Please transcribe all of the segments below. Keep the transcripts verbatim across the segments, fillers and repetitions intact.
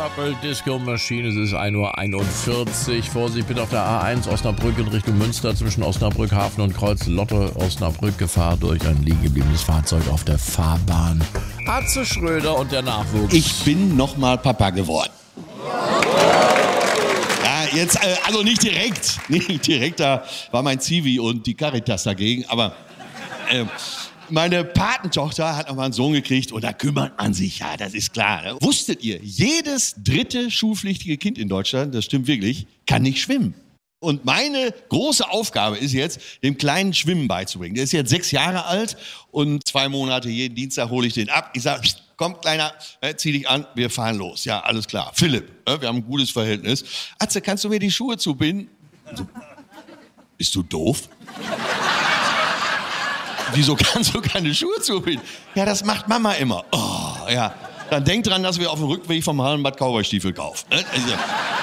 Purple Disco Machine, es ist ein Uhr einundvierzig. Vorsicht, ich bin auf der A eins Osnabrück in Richtung Münster zwischen Osnabrück Hafen und Kreuz Lotte Osnabrück. Gefahr durch ein liegen gebliebenes Fahrzeug auf der Fahrbahn. Atze Schröder und der Nachwuchs. Ich bin nochmal Papa geworden. Ja, jetzt, äh, also nicht direkt. Nicht direkt, da war mein Zivi und die Caritas dagegen, aber... Äh, Meine Patentochter hat noch mal einen Sohn gekriegt und da kümmert man sich, ja, das ist klar. Ne? Wusstet ihr, jedes dritte schulpflichtige Kind in Deutschland, das stimmt wirklich, kann nicht schwimmen. Und meine große Aufgabe ist jetzt, dem Kleinen Schwimmen beizubringen. Der ist jetzt sechs Jahre alt und zwei Monate jeden Dienstag hole ich den ab. Ich sage, komm Kleiner, äh, zieh dich an, wir fahren los. Ja, alles klar. Philipp, äh, wir haben ein gutes Verhältnis. Atze, kannst du mir die Schuhe zubinden? So, bist du doof? Wieso kannst du keine Schuhe zubinden? Ja, das macht Mama immer. Oh, ja. Dann denk dran, dass wir auf dem Rückweg vom Hallenbad Cowboystiefel kaufen. Also, ja.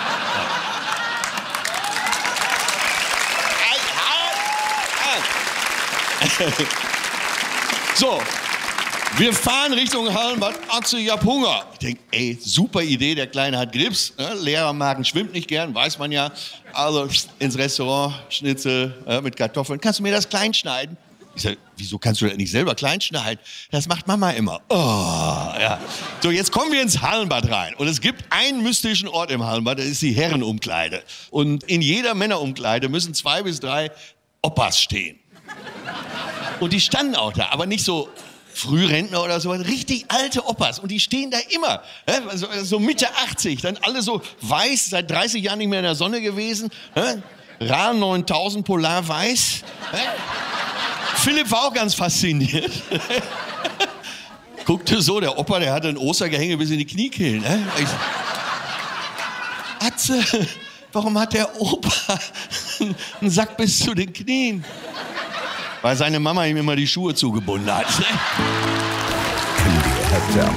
So, wir fahren Richtung Hallenbad. Atze, ich hab Hunger. Ich denk, ey, super Idee, der Kleine hat Grips. Ne? Lehrermagen schwimmt nicht gern, weiß man ja. Also ins Restaurant, Schnitzel äh, mit Kartoffeln. Kannst du mir das klein schneiden? Ich sag, wieso kannst du das nicht selber klein schneiden? Das macht Mama immer. Oh, ja. So, jetzt kommen wir ins Hallenbad rein. Und es gibt einen mystischen Ort im Hallenbad, das ist die Herrenumkleide. Und in jeder Männerumkleide müssen zwei bis drei Opas stehen. Und die standen auch da, aber nicht so Frührentner oder so, richtig alte Opas. Und die stehen da immer, so, so Mitte achtzig, dann alle so weiß, seit dreißig Jahren nicht mehr in der Sonne gewesen. Ra neuntausend Polar weiß. Philipp war auch ganz fasziniert. Guckte so, der Opa, der hatte ein Ostergehänge bis in die Kniekehlen. Ne? Ich, Atze, warum hat der Opa einen Sack bis zu den Knien? Weil seine Mama ihm immer die Schuhe zugebunden hat. Ne?